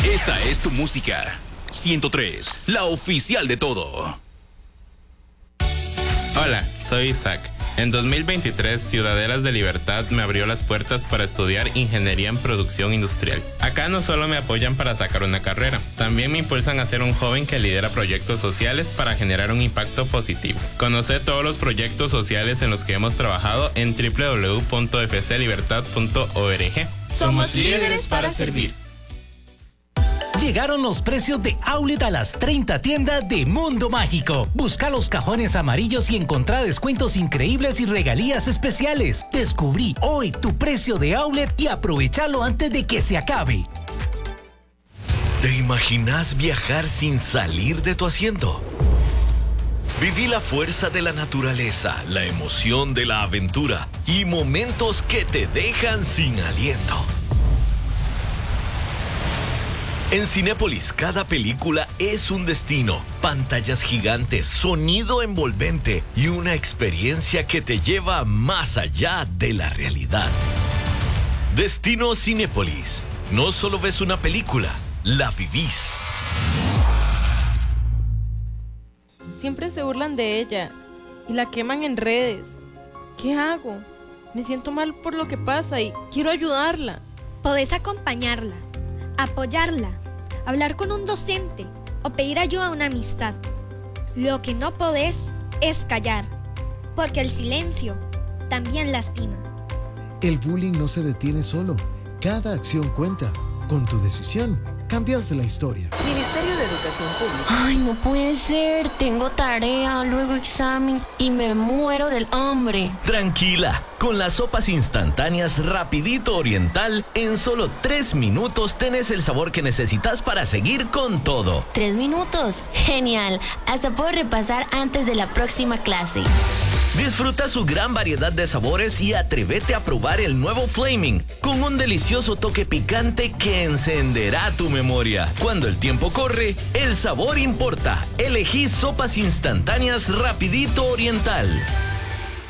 Esta es tu música. 103, la oficial de todo. Hola, soy Isaac. En 2023, Ciudadelas de Libertad me abrió las puertas para estudiar Ingeniería en Producción Industrial. Acá no solo me apoyan para sacar una carrera, también me impulsan a ser un joven que lidera proyectos sociales para generar un impacto positivo. Conoce todos los proyectos sociales en los que hemos trabajado en www.fclibertad.org. Somos líderes para servir. Llegaron los precios de Outlet a las 30 tiendas de Mundo Mágico. Busca los cajones amarillos y encontrá descuentos increíbles y regalías especiales. Descubrí hoy tu precio de Outlet y aprovechalo antes de que se acabe. ¿Te imaginas viajar sin salir de tu asiento? Viví la fuerza de la naturaleza, la emoción de la aventura y momentos que te dejan sin aliento. En Cinépolis, cada película es un destino, pantallas gigantes, sonido envolvente y una experiencia que te lleva más allá de la realidad. Destino Cinépolis. No solo ves una película, la vivís. Siempre se burlan de ella y la queman en redes. ¿Qué hago? Me siento mal por lo que pasa y quiero ayudarla. Podés acompañarla, apoyarla, hablar con un docente o pedir ayuda a una amistad. Lo que no podés es callar, porque el silencio también lastima. El bullying no se detiene solo. Cada acción cuenta. Con tu decisión, cambias la historia. Ministerio de Educación Pública. Ay, no puede ser. Tengo tarea, luego examen y me muero del hambre. Tranquila, con las sopas instantáneas Rapidito Oriental, en solo 3 minutos tenés el sabor que necesitas para seguir con todo. 3 minutos, genial. Hasta puedo repasar antes de la próxima clase. Disfruta su gran variedad de sabores y atrévete a probar el nuevo Flaming, con un delicioso toque picante que encenderá tu memoria. Cuando el tiempo corre, el sabor importa. Elegí sopas instantáneas Rapidito Oriental.